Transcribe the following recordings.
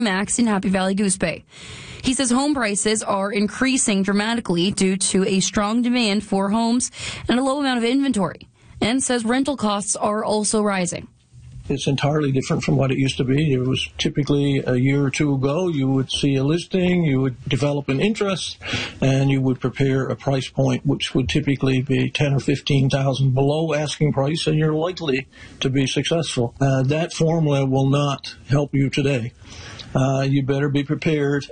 Max in Happy Valley Goose Bay. He says home prices are increasing dramatically due to a strong demand for homes and a low amount of inventory, and says rental costs are also rising. It's entirely different from what it used to be. It was typically a year or two ago, you would see a listing, you would develop an interest, and you would prepare a price point which would typically be 10 or 15,000 below asking price, and you're likely to be successful. That formula will not help you today. You better be prepared,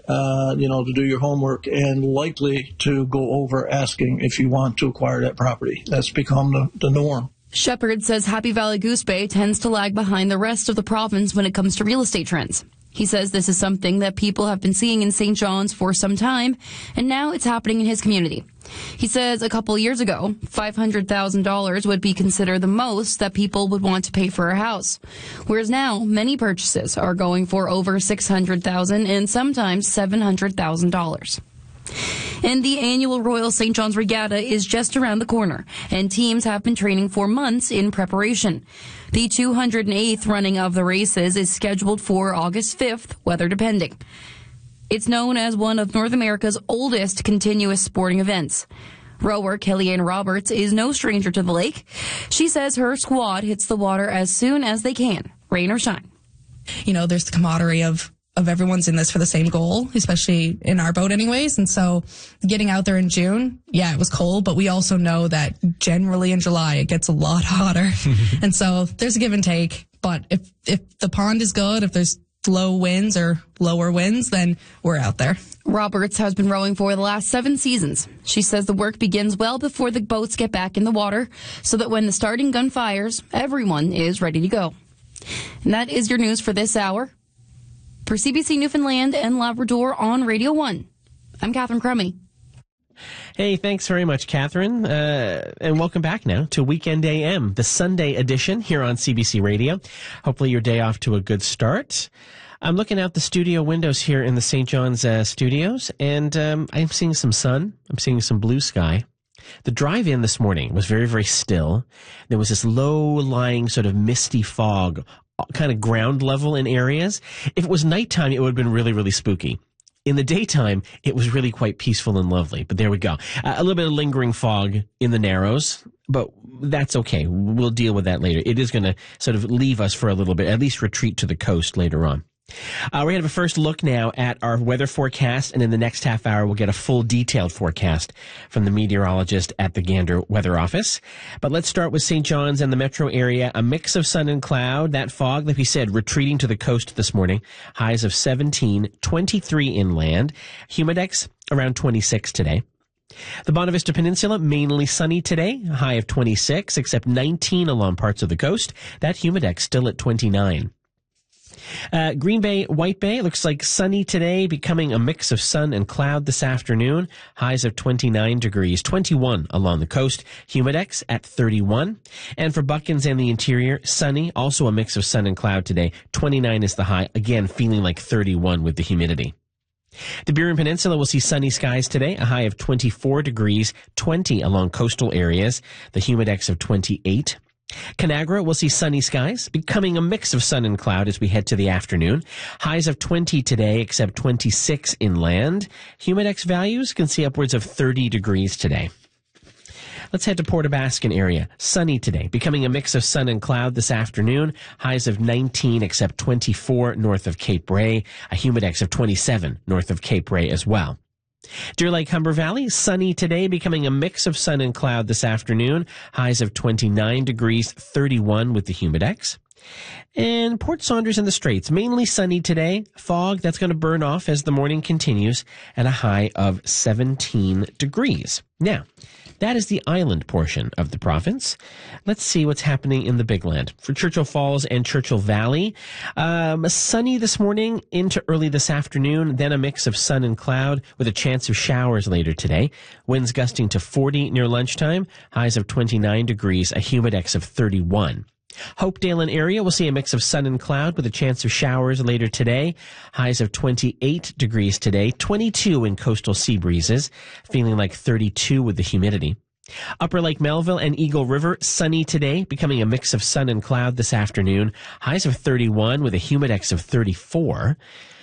to do your homework and likely to go over asking if you want to acquire that property. That's become the norm. Shepard says Happy Valley Goose Bay tends to lag behind the rest of the province when it comes to real estate trends. He says this is something that people have been seeing in St. John's for some time, and now it's happening in his community. He says a couple years ago, $500,000 would be considered the most that people would want to pay for a house, whereas now many purchases are going for over $600,000 and sometimes $700,000. And the annual Royal St. John's Regatta is just around the corner, and teams have been training for months in preparation. The 208th running of the races is scheduled for August 5th, weather depending. It's known as one of North America's oldest continuous sporting events. Rower Kellyanne Roberts is no stranger to the lake. She says her squad hits the water as soon as they can, rain or shine. There's the camaraderie of everyone's in this for the same goal, especially in our boat anyways. And so getting out there in June, it was cold, but we also know that generally in July it gets a lot hotter. And so there's a give and take. But if the pond is good, if there's low winds or lower winds, then we're out there. Roberts has been rowing for the last 7 seasons. She says the work begins well before the boats get back in the water so that when the starting gun fires, everyone is ready to go. And that is your news for this hour. For CBC Newfoundland and Labrador on Radio 1, I'm Catherine Crummy. Hey, thanks very much, Catherine. And welcome back now to Weekend AM, the Sunday edition here on CBC Radio. Hopefully your day off to a good start. I'm looking out the studio windows here in the St. John's studios, and I'm seeing some sun. I'm seeing some blue sky. The drive-in this morning was very, very still. There was this low-lying sort of misty fog, kind of ground level in areas. If it was nighttime, it would have been really, really spooky. In the daytime, it was really quite peaceful and lovely. But there we go. A little bit of lingering fog in the Narrows, but that's okay. We'll deal with that later. It is going to sort of leave us for a little bit, at least retreat to the coast later on. We're going to have a first look now at our weather forecast, and in the next half hour, we'll get a full detailed forecast from the meteorologist at the Gander Weather Office. But let's start with St. John's and the metro area. A mix of sun and cloud. That fog, like we said, retreating to the coast this morning. Highs of 17, 23 inland. Humidex around 26 today. The Bonavista Peninsula, mainly sunny today. High of 26, except 19 along parts of the coast. That Humidex still at 29. Green Bay, White Bay, looks like sunny today, becoming a mix of sun and cloud this afternoon. Highs of 29 degrees, 21 along the coast. Humidex at 31. And for Buckins and the interior, sunny, also a mix of sun and cloud today. 29 is the high, again feeling like 31 with the humidity. The Burin Peninsula will see sunny skies today, a high of 24 degrees, 20 along coastal areas. The Humidex of 28. Conagra will see sunny skies, becoming a mix of sun and cloud as we head to the afternoon. Highs of 20 today, except 26 inland. Humidex values can see upwards of 30 degrees today. Let's head to Port aux Basques area. Sunny today, becoming a mix of sun and cloud this afternoon. Highs of 19, except 24 north of Cape Ray. A Humidex of 27 north of Cape Ray as well. Deer Lake, Humber Valley, sunny today, becoming a mix of sun and cloud this afternoon. Highs of 29 degrees, 31 with the Humidex. And Port Saunders and the Straits, mainly sunny today. Fog, that's going to burn off as the morning continues at a high of 17 degrees. Now, that is the island portion of the province. Let's see what's happening in the Big Land. For Churchill Falls and Churchill Valley, sunny this morning into early this afternoon, then a mix of sun and cloud with a chance of showers later today. Winds gusting to 40 near lunchtime, highs of 29 degrees, a Humidex of 31. Hopedale and area will see a mix of sun and cloud with a chance of showers later today. Highs of 28 degrees today, 22 in coastal sea breezes, feeling like 32 with the humidity. Upper Lake Melville and Eagle River, sunny today, becoming a mix of sun and cloud this afternoon. Highs of 31 with a Humidex of 34.